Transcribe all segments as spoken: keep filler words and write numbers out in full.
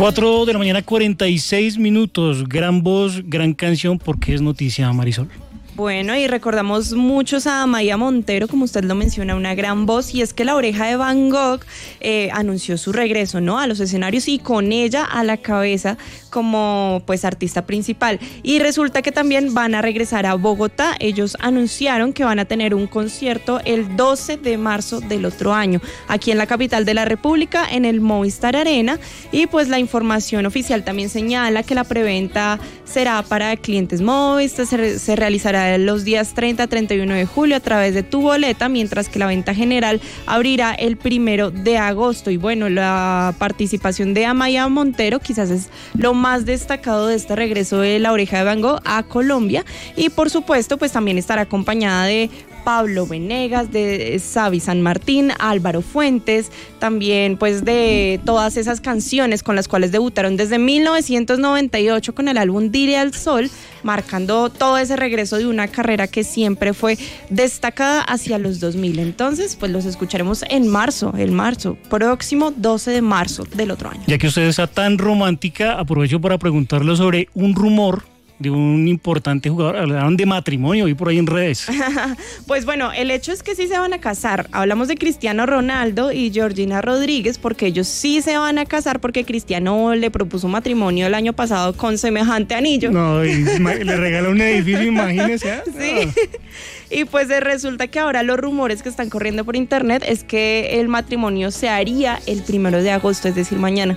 cuatro de la mañana, cuarenta y seis minutos. Gran voz, gran canción, porque es noticia, Marisol. Bueno, y recordamos muchos a Amaya Montero, como usted lo menciona, una gran voz, y es que La Oreja de Van Gogh eh, anunció su regreso, ¿no?, a los escenarios, y con ella a la cabeza como pues artista principal. Y resulta que también van a regresar a Bogotá. Ellos anunciaron que van a tener un concierto el doce de marzo del otro año, aquí en la capital de la República, en el Movistar Arena, y pues la información oficial también señala que la preventa será para clientes Movistar, se, se realizará los días treinta a treinta y uno de julio a través de Tu Boleta, mientras que la venta general abrirá el primero de agosto. Y bueno, la participación de Amaya Montero quizás es lo más destacado de este regreso de La Oreja de Van Gogh a Colombia, y por supuesto pues también estará acompañada de Pablo Venegas, de Xavi San Martín, Álvaro Fuentes, también pues de todas esas canciones con las cuales debutaron desde mil novecientos noventa y ocho con el álbum Dile al Sol, marcando todo ese regreso de una carrera que siempre fue destacada hacia los dos mil. Entonces pues los escucharemos en marzo, el marzo, próximo doce de marzo del otro año. Ya que usted está tan romántica, aprovecho para preguntarle sobre un rumor de un importante jugador. Hablaron de matrimonio hoy por ahí en redes. Pues bueno, el hecho es que sí se van a casar. Hablamos de Cristiano Ronaldo y Georgina Rodríguez, porque ellos sí se van a casar, porque Cristiano le propuso matrimonio el año pasado con semejante anillo. No, y le regaló un edificio, imagínese. ¿eh? Sí. No. Y pues resulta que ahora los rumores que están corriendo por internet es que el matrimonio se haría el primero de agosto, es decir, mañana.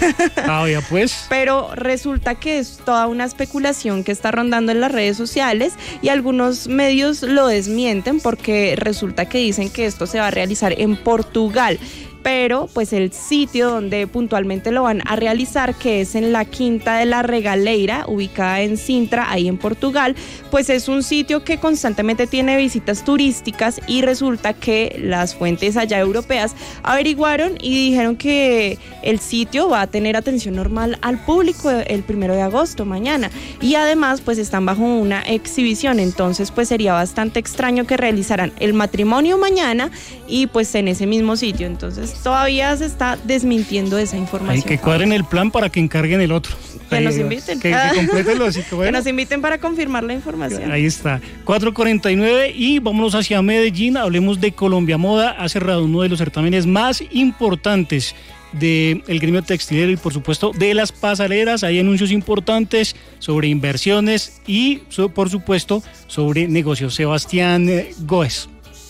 Ah, ya pues. Pero resulta que es toda una especulación que está rondando en las redes sociales, y algunos medios lo desmienten, porque resulta que dicen que esto se va a realizar en Portugal. Pero pues el sitio donde puntualmente lo van a realizar, que es en la Quinta de la Regaleira, ubicada en Sintra, ahí en Portugal, pues es un sitio que constantemente tiene visitas turísticas, y resulta que las fuentes allá europeas averiguaron y dijeron que el sitio va a tener atención normal al público el primero de agosto, mañana, y además pues están bajo una exhibición. Entonces pues sería bastante extraño que realizaran el matrimonio mañana y pues en ese mismo sitio. Entonces todavía se está desmintiendo esa información. Hay que cuadren el plan para que encarguen el otro. Que Ahí, nos inviten. Que, que completen los cinco, bueno. Que nos inviten para confirmar la información. Ahí está. cuatro cuarenta y nueve, y vámonos hacia Medellín. Hablemos de Colombia Moda. Ha cerrado uno de los certámenes más importantes del gremio textilero y por supuesto de las pasarelas. Hay anuncios importantes sobre inversiones y por supuesto sobre negocios. Sebastián Góez.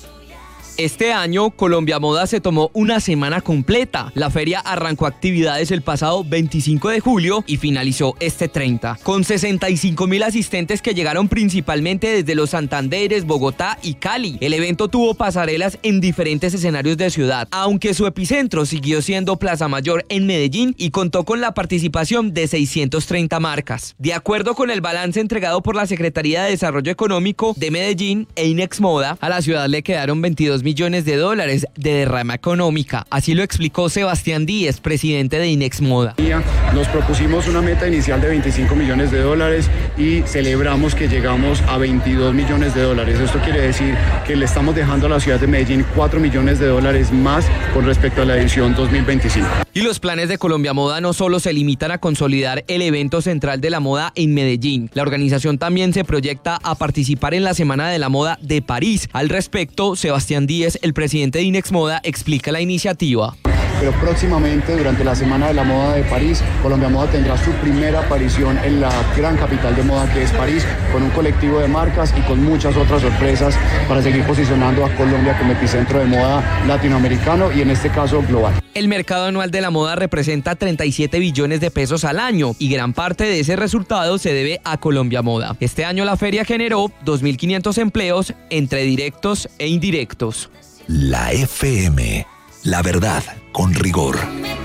Este año, Colombia Moda se tomó una semana completa. La feria arrancó actividades el pasado veinticinco de julio y finalizó este treinta, con sesenta y cinco mil asistentes que llegaron principalmente desde los Santanderes, Bogotá y Cali. El evento tuvo pasarelas en diferentes escenarios de ciudad, aunque su epicentro siguió siendo Plaza Mayor en Medellín, y contó con la participación de seiscientas treinta marcas. De acuerdo con el balance entregado por la Secretaría de Desarrollo Económico de Medellín e Inex Moda, a la ciudad le quedaron veintidós millones de dólares de derrama económica. Así lo explicó Sebastián Díez, presidente de Inex Moda. Nos propusimos una meta inicial de veinticinco millones de dólares y celebramos que llegamos a veintidós millones de dólares. Esto quiere decir que le estamos dejando a la ciudad de Medellín cuatro millones de dólares más con respecto a la edición dos mil veinticinco. Y los planes de Colombia Moda no solo se limitan a consolidar el evento central de la moda en Medellín. La organización también se proyecta a participar en la Semana de la Moda de París. Al respecto, Sebastián Díez, el presidente de Inex Moda, explica la iniciativa. Pero próximamente, durante la Semana de la Moda de París, Colombia Moda tendrá su primera aparición en la gran capital de moda que es París, con un colectivo de marcas y con muchas otras sorpresas para seguir posicionando a Colombia como epicentro de moda latinoamericano y en este caso global. El mercado anual de la moda representa treinta y siete billones de pesos al año, y gran parte de ese resultado se debe a Colombia Moda. Este año la feria generó dos mil quinientos empleos entre directos e indirectos. La F M, la verdad con rigor.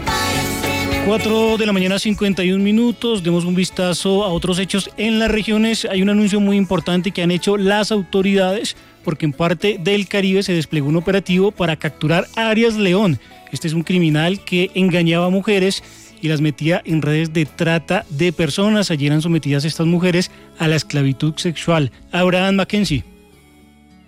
cuatro de la mañana, cincuenta y un minutos. Demos un vistazo a otros hechos en las regiones. Hay un anuncio muy importante que han hecho las autoridades, porque en parte del Caribe se desplegó un operativo para capturar a Arias León. Este es un criminal que engañaba a mujeres y las metía en redes de trata de personas. Allí eran sometidas estas mujeres a la esclavitud sexual. Abraham Mackenzie.